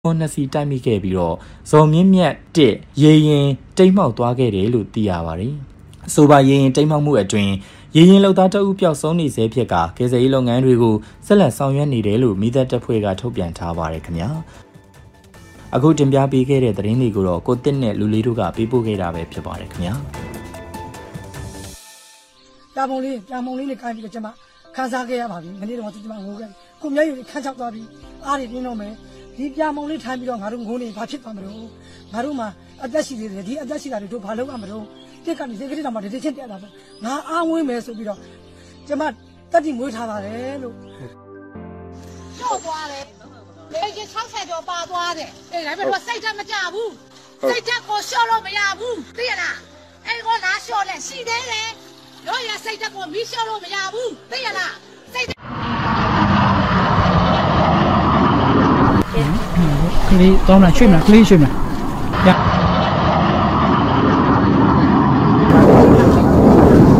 နှစ်စီတိုက်မိခဲ့ပြီးတော့ဇော်မြင့်မြတ်တစ်ရေရင်တိမ်မှောက်သွားခဲ့တယ်လို့သိရပါတယ်။ဆိုပါရေရင်တိမ်မှောက်မှုအတွင်းရေရင်လောက်သားတအုပ်ပျောက်ဆုံးနေစေဖြစ်ကကယ်ဆယ်ရေးလုပ်ငန်းတွေကိုဆက်လက်ဆောင်ရွက်နေတယ်လို့မိသက်တပ်ဖွဲ့ကထုတ်ပြန်ထားပါတယ်ခင်ဗျာ။အခုတင်ပြပေးခဲ့တဲ့သတင်းတွေကိုတော့ကိုတစ်နဲ့လူလေးတို့ကပေးပို့ခဲ့တာပဲဖြစ်ပါတယ်ခင်ဗျာ။တာမုံလေးနဲ့ကိုင်းပြီးတော့ကျွန်မခန်းစားခဲ့ရပါပြီ။မနေ့တော့ကျွန်မငိုခဲ့။ကိုမျက်ရည်ခန်းချောက်သွားပြီးအားတွေတင်းတော့မယ်။ဒီပြာမုံလေးထိုင်ပြီးတော့ငါတို့ငိုနေဘာဖြစ်သွားမလို့။ငါတို့မှာအသက်ရှိသေးတယ်ဒီအသက်ရှိတာတွေတို့ဘာလုပ်ရမလို့။တက်ကနေစိတ်ကလေးတောင်မှတချင်းတက်တာပဲ။ငါအားဝင်းမယ်ဆိုပြီးတော့ကျွန်မတက်တိမွေးထားပါတယ်လို့။ကျော်သွားတယ်။လေကြီး60ကျော်ပါသွားတယ်။အေးဒါပေမဲ့စိတ်ဓာတ်မကြဘူး။စိတ်ဓာတ်ကိုလျှော့လို့မရဘူး။သိရလား။အဲ့ကိုလာလျှော့လဲရှိသေးတယ်။တို့ရစိတ်ဓာတ်ကိုမီးလျှော့လို့မရဘူး။သိရလား။စိတ်ကလေးတောင်းလာချွေးမလားကလေးချွေးမလား